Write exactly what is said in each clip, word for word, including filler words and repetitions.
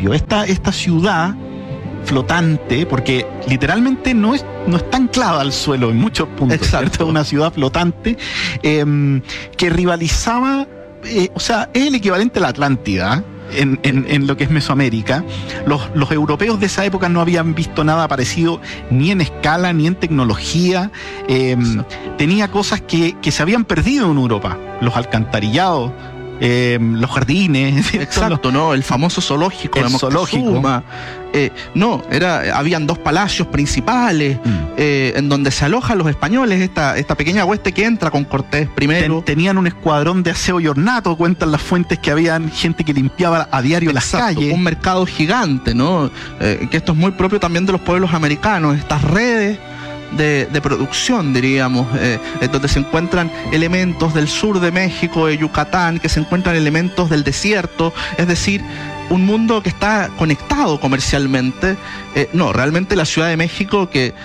principio. Esta, esta ciudad flotante, porque literalmente no es, no está anclada al suelo en muchos puntos. Exacto. Es una ciudad flotante eh, que rivalizaba, eh, o sea, es el equivalente a la Atlántida. En, en, en lo que es Mesoamérica. Los, los europeos de esa época no habían visto nada parecido ni en escala ni en tecnología. Eh, tenía cosas que, que se habían perdido en Europa, los alcantarillados, eh, los jardines. Exacto, los, ¿no? El famoso zoológico el de Moctezuma. Eh, no, era, habían dos palacios principales mm. eh, en donde se alojan los españoles, esta, esta pequeña hueste que entra con Cortés primero. Ten, tenían un escuadrón de aseo y ornato, cuentan las fuentes que habían gente que limpiaba a diario Exacto, las calles. Un mercado gigante, ¿no? Eh, que esto es muy propio también de los pueblos americanos, estas redes De, de producción, diríamos, eh, donde se encuentran elementos del sur de México, de Yucatán, que se encuentran elementos del desierto, es decir, un mundo que está conectado comercialmente. Eh, no, realmente la Ciudad de México, que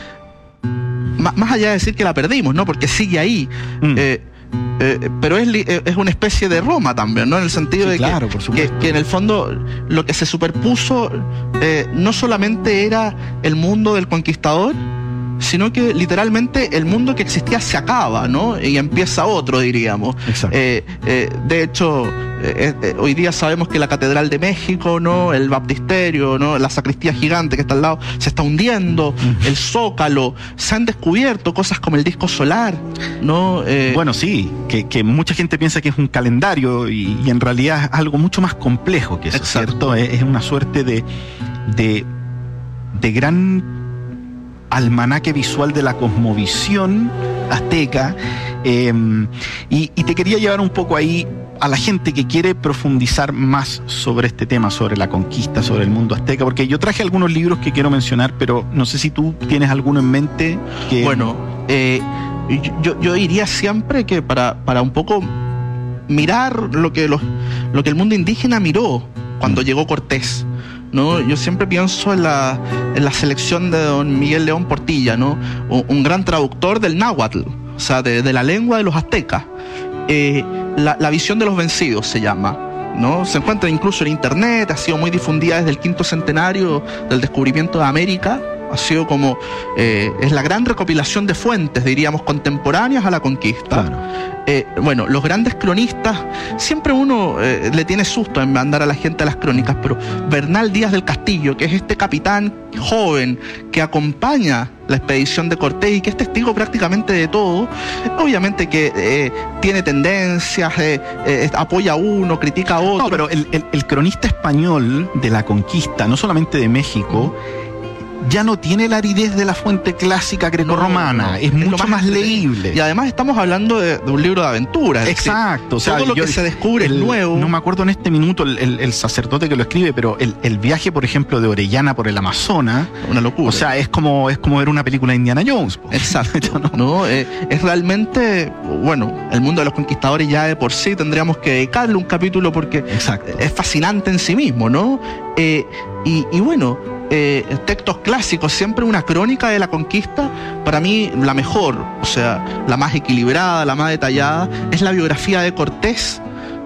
más, más allá de decir que la perdimos, ¿no? Porque sigue ahí, mm. eh, eh, pero es, es una especie de Roma también, ¿no? En el sentido sí, de claro, que, que, que en el fondo lo que se superpuso eh, no solamente era el mundo del conquistador, sino que literalmente el mundo que existía se acaba, ¿no? Y empieza otro, diríamos. Eh, eh, de hecho, eh, eh, hoy día sabemos que la Catedral de México, ¿no? El baptisterio, ¿no? La sacristía gigante que está al lado, se está hundiendo, uh-huh. El Zócalo, se han descubierto cosas como el disco solar, ¿no? Eh, bueno, sí, que, que mucha gente piensa que es un calendario y, y en realidad es algo mucho más complejo que eso, ¿cierto? Es, es una suerte de, de, de gran almanaque visual de la cosmovisión azteca, eh, y, y te quería llevar un poco ahí a la gente que quiere profundizar más sobre este tema, sobre la conquista, sobre el mundo azteca, porque yo traje algunos libros que quiero mencionar, pero no sé si tú tienes alguno en mente. Que... Bueno, eh, yo, yo diría siempre que para, para un poco mirar lo que, los, lo que el mundo indígena miró cuando mm. llegó Cortés, ¿no? Yo siempre pienso en la, en la selección de don Miguel León Portilla, ¿no? Un, un gran traductor del náhuatl, o sea, de, de la lengua de los aztecas. Eh, la, la visión de los vencidos se llama, ¿no? Se encuentra incluso en internet, ha sido muy difundida desde el quinto centenario del descubrimiento de América. Ha sido como, eh, es la gran recopilación de fuentes, diríamos, contemporáneas a la conquista. Claro. Eh, bueno, los grandes cronistas, siempre uno eh, le tiene susto en mandar a la gente a las crónicas, pero Bernal Díaz del Castillo, que es este capitán joven que acompaña la expedición de Cortés y que es testigo prácticamente de todo, obviamente que eh, tiene tendencias, eh, eh, apoya a uno, critica a otro. No, pero el, el, el cronista español de la conquista, no solamente de México, ya no tiene la aridez de la fuente clásica grecorromana, no, no, es, es mucho más, más leíble. Y además estamos hablando de, de un libro de aventuras. Exacto. O sea, todo lo yo, que se descubre el, es nuevo. No me acuerdo en este minuto el, el, el sacerdote que lo escribe, pero el, el viaje, por ejemplo, de Orellana por el Amazonas, una locura. O sea, es como, es como ver una película de Indiana Jones. Exacto. ¿no? no eh, es realmente, bueno, el mundo de los conquistadores ya de por sí tendríamos que dedicarle un capítulo porque Exacto. es fascinante en sí mismo, ¿no? Eh, y, y bueno, Eh, textos clásicos, siempre una crónica de la conquista, para mí la mejor, o sea, la más equilibrada, la más detallada, es la biografía de Cortés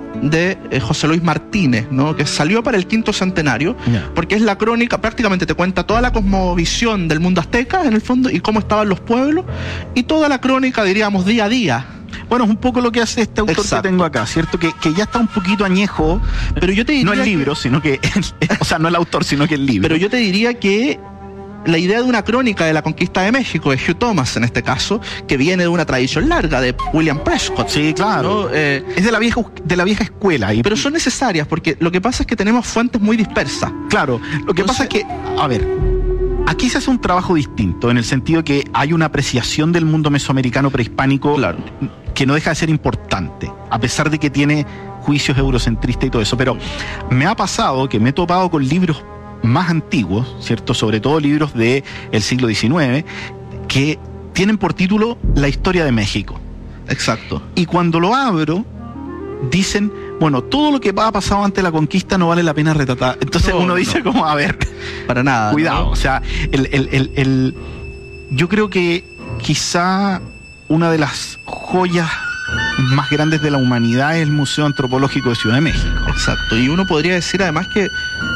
de eh, José Luis Martínez, ¿no? Que salió para el quinto centenario, yeah. porque es la crónica, prácticamente te cuenta toda la cosmovisión del mundo azteca, en el fondo, y cómo estaban los pueblos, y toda la crónica, diríamos, día a día. Bueno, es un poco lo que hace este autor Exacto. que tengo acá, ¿cierto? Que, que ya está un poquito añejo, pero yo te diría... No el libro, que... sino que... o sea, no el autor, sino que el libro. Pero yo te diría que la idea de una crónica de la conquista de México, de Hugh Thomas en este caso, que viene de una tradición larga, de William Prescott. Sí, claro. ¿no? Eh, es de la vieja, de la vieja escuela. Y... Pero son necesarias, porque lo que pasa es que tenemos fuentes muy dispersas. Claro, lo que Entonces... pasa es que... A ver... Aquí se hace un trabajo distinto, en el sentido que hay una apreciación del mundo mesoamericano prehispánico claro. que no deja de ser importante, a pesar de que tiene juicios eurocentristas y todo eso. Pero me ha pasado que me he topado con libros más antiguos, ¿cierto? Sobre todo libros del siglo diecinueve, que tienen por título La historia de México. Exacto. Y cuando lo abro, dicen... Bueno, todo lo que ha pasado antes de la conquista no vale la pena retratar. Entonces no, uno dice no. como, a ver, para nada. Cuidado, ¿no? o sea, el, el, el, el, yo creo que quizá una de las joyas más grandes de la humanidad es el Museo Antropológico de Ciudad de México. Exacto, y uno podría decir además que